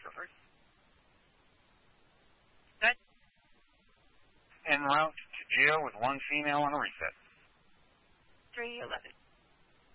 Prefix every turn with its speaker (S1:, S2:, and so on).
S1: Perfect.
S2: Good.
S1: En route to jail with one female on a reset.
S2: 311.